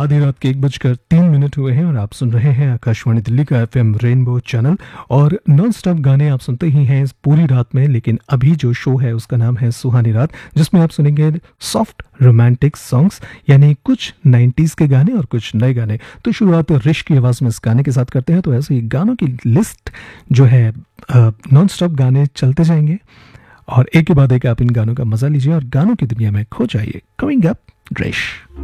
आधी रात के 1:03 हुए हैं और आप सुन रहे हैं आकाशवाणी दिल्ली का एफएम रेनबो चैनल और नॉन स्टॉप गाने आप सुनते ही हैं इस पूरी रात में। लेकिन अभी जो शो है उसका नाम है सुहानी रात, जिसमें आप सुनेंगे सॉफ्ट रोमांटिक सॉन्ग्स, यानी कुछ 90s के गाने और कुछ नए गाने। तो शुरुआत रिश की आवाज़ में इस गाने के साथ करते हैं। तो ऐसे ही गानों की लिस्ट जो है नॉन स्टॉप गाने चलते जाएंगे और एक के बाद एक आप इन गानों का मजा लीजिए और गानों की दुनिया में खो जाइए। Coming up रिश।